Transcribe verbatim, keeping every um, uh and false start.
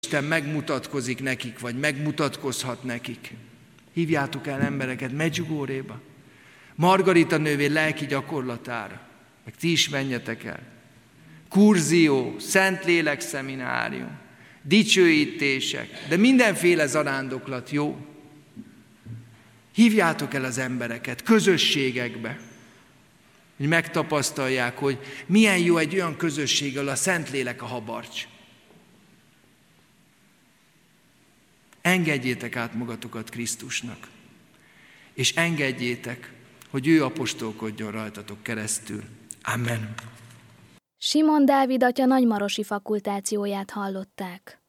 Isten megmutatkozik nekik, vagy megmutatkozhat nekik. Hívjátok el embereket Medjugorjéba, Margarita nővér lelki gyakorlatára, meg ti is menjetek el. Kurzió, Szentlélek szeminárium, dicsőítések, de mindenféle zarándoklat jó. Hívjátok el az embereket közösségekbe, hogy megtapasztalják, hogy milyen jó egy olyan közösség, ahol a Szentlélek a habarcs. Engedjétek át magatokat Krisztusnak, és engedjétek, hogy ő apostolkodjon rajtatok keresztül. Amen. Simon Dávid atya nagymarosi fakultációját hallották.